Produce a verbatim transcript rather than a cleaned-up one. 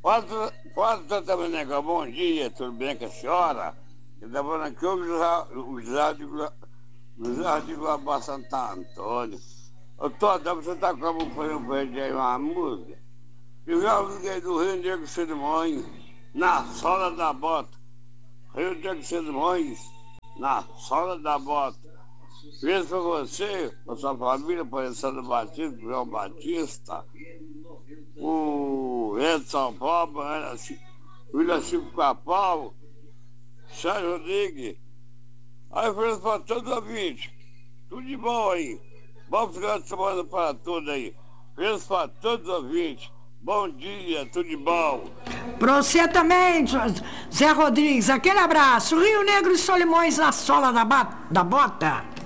Fala, fala também, negão. Bom dia, tudo bem com a senhora? Eu estava falando aqui o José de José de Guabá Santo Antônio. Ô, Toda, você tá como foi um verde aí, uma música? Eu já liguei do Rio Negro Sidmões, na sola da bota. Rio Negro Sidmões, na sola da bota. Fez pra você, pra sua família, para Alessandro Batista, João Batista, o Edson Paulo, William Chico Capau, Sérgio Rodrigues. Aí fez para todos os ouvintes. Tudo de bom aí. Bom final de semana para todos aí. Fez para todos os ouvintes. Bom dia, tudo de bom. Pra você também, Zé Rodrigues. Aquele abraço. Rio Negro e Solimões na sola da, da bota.